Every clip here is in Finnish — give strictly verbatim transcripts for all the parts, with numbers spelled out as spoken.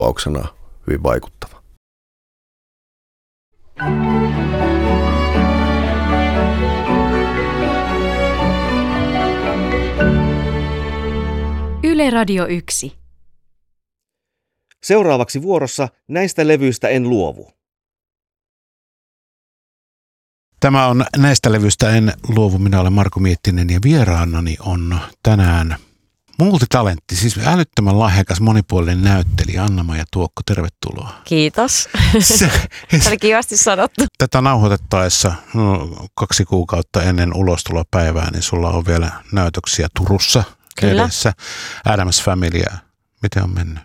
loppuauksena hyvin vaikuttava. Yle Radio yksi. Seuraavaksi vuorossa Näistä levyistä en luovu. Tämä on Näistä levyistä en luovu. Minä olen Marko Miettinen ja vieraanani on tänään multitalentti, siis älyttömän lahjakas monipuolinen näyttelijä Anna-Maija Tuokko. Tervetuloa. Kiitos. Se, se oli kivasti sanottu. Tätä nauhoitettaessa no, kaksi kuukautta ennen ulostulopäivää, niin sulla on vielä näytöksiä Turussa. Kyllä. Edessä. Addams Familya. Miten on mennyt?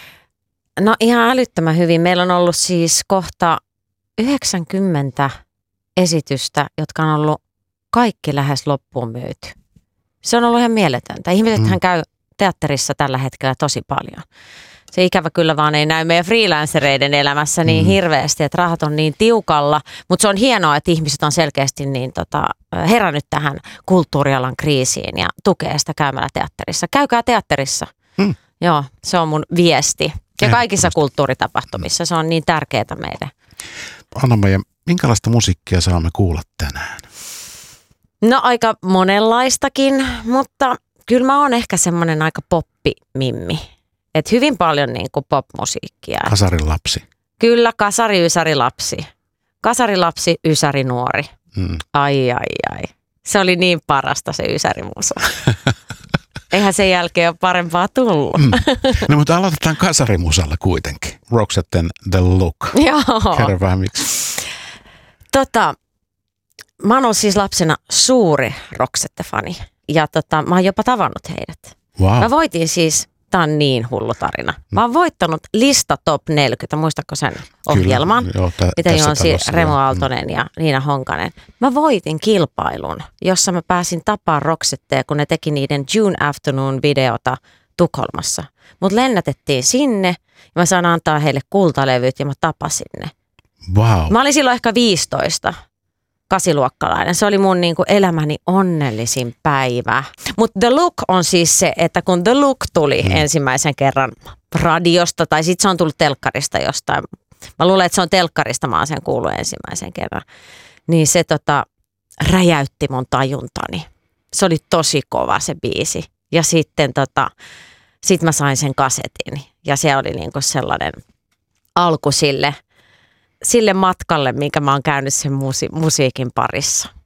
No ihan älyttömän hyvin. Meillä on ollut siis kohta yhdeksänkymmentä esitystä, jotka on ollut kaikki lähes loppuun myyty. Se on ollut ihan mieletöntä. Ihmisethän mm. käy teatterissa tällä hetkellä tosi paljon. Se ikävä kyllä vaan ei näy meidän freelancereiden elämässä niin mm. hirveästi, että rahat on niin tiukalla. Mutta se on hienoa, että ihmiset on selkeästi niin tota, herännyt tähän kulttuurialan kriisiin ja tukee sitä käymällä teatterissa. Käykää teatterissa. Mm. Joo, se on mun viesti. Ja kaikissa kulttuuritapahtumissa se on niin tärkeää meille. Anna-Maija, minkälaista musiikkia saamme kuulla tänään? No aika monenlaistakin, mutta kyllä mä oon ehkä semmoinen aika poppimimmi. Et hyvin paljon niin kuin popmusiikkia. Kasarin lapsi. Kyllä, kasari, ysäri, lapsi. Kasari, lapsi, ysäri, nuori. Mm. Ai, ai, ai. Se oli niin parasta se ysärimusa. Eihän sen jälkeen ole parempaa tullut. Mm. No mutta aloitetaan kasarimusalla kuitenkin. Roxetten The Look. Joo. Kerro vähän miksi. Tota, mä oon ollut siis lapsena suuri Roxette-fani. Ja tota, mä oon jopa tavannut heidät. Wow. Mä voitin siis, tää on niin hullu tarina. Mä oon voittanut Lista Top neljäkymmentä, muistatko sen ohjelman? Kyllä, joo, tä, mitä Jonsi Remo Aaltonen ja Niina Honkanen. Mä voitin kilpailun, jossa mä pääsin tapaan Roxettea, kun ne teki niiden June Afternoon-videota Tukholmassa. Mut lennätettiin sinne ja mä saan antaa heille kultalevyt ja mä tapasin ne. Wow. Mä olin silloin ehkä viisitoista. Kasiluokkalainen. Se oli mun niinku elämäni onnellisin päivä. Mutta The Look on siis se, että kun The Look tuli mm. ensimmäisen kerran radiosta, tai sitten se on tullut telkkarista jostain. Mä luulen, että se on telkkarista, mä oon sen kuullut ensimmäisen kerran. Niin se tota, räjäytti mun tajuntani. Se oli tosi kova se biisi. Ja sitten tota, sit mä sain sen kasetin. Ja se oli niinku sellainen alku sille. sille matkalle, minkä mä oon käynyt sen musi- musiikin parissa.